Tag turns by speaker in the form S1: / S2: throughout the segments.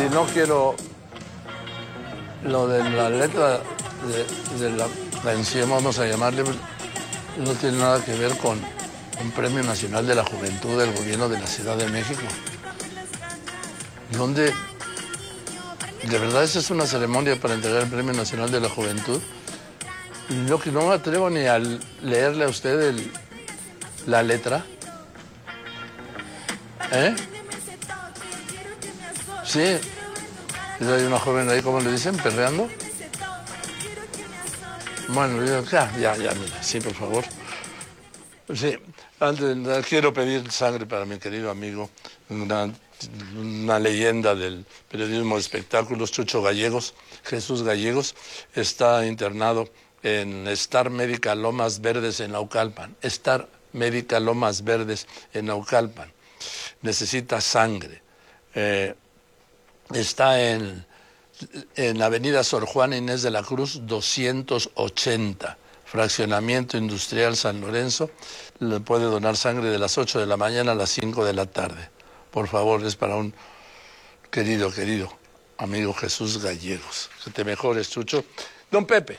S1: no quiero lo de la letra de la canción, vamos a llamarle, no tiene nada que ver con un Premio Nacional de la Juventud del Gobierno de la Ciudad de México. Donde, de verdad, esa es una ceremonia para entregar el Premio Nacional de la Juventud. Y lo que no me atrevo ni a leerle a usted la letra. Sí. Hay una joven ahí, ¿cómo le dicen? ¿Perreando? Bueno, ya, mira, sí, por favor. Sí, antes quiero pedir sangre para mi querido amigo, una leyenda del periodismo de espectáculos, Chucho Gallegos, Jesús Gallegos, está internado en Star Medical Lomas Verdes en Naucalpan. Star Medical Lomas Verdes en Naucalpan. Necesita sangre. Está en Avenida Sor Juana Inés de la Cruz 280, Fraccionamiento Industrial San Lorenzo. Le puede donar sangre de las 8 de la mañana a las 5 de la tarde. Por favor, es para un querido amigo Jesús Gallegos. Que te mejores, Chucho. Don Pepe.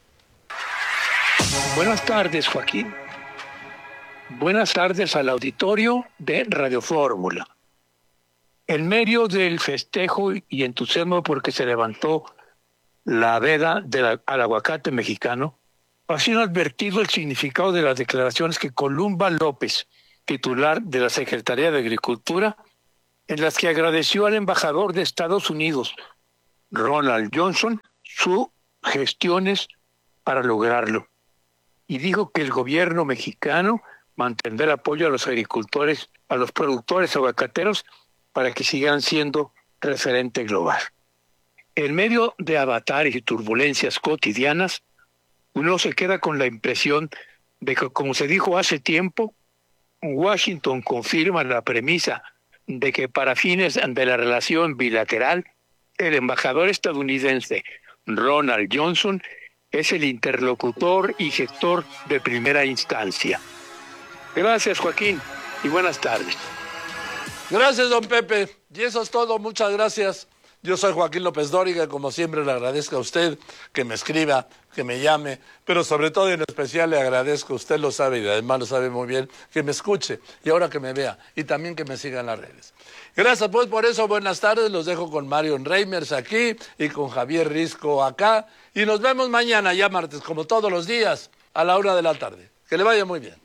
S2: Buenas tardes, Joaquín. Buenas tardes al auditorio de Radio Fórmula. En medio del festejo y entusiasmo porque se levantó la veda al aguacate mexicano, ha sido advertido el significado de las declaraciones que Columba López, titular de la Secretaría de Agricultura, en las que agradeció al embajador de Estados Unidos, Ronald Johnson, sus gestiones para lograrlo. Y dijo que el gobierno mexicano mantendrá el apoyo a los agricultores, a los productores aguacateros, para que sigan siendo referente global. En medio de avatares y turbulencias cotidianas, uno se queda con la impresión de que, como se dijo hace tiempo, Washington confirma la premisa de que para fines de la relación bilateral, el embajador estadounidense Ronald Johnson es el interlocutor y gestor de primera instancia. Gracias, Joaquín, y buenas tardes.
S1: Gracias, don Pepe. Y eso es todo. Muchas gracias. Yo soy Joaquín López Dóriga. Como siempre, le agradezco a usted que me escriba, que me llame, pero sobre todo y en especial le agradezco, usted lo sabe y además lo sabe muy bien, que me escuche y ahora que me vea y también que me siga en las redes. Gracias, pues, por eso. Buenas tardes. Los dejo con Marion Reimers aquí y con Javier Risco acá. Y nos vemos mañana, ya martes, como todos los días, a la 1 de la tarde. Que le vaya muy bien.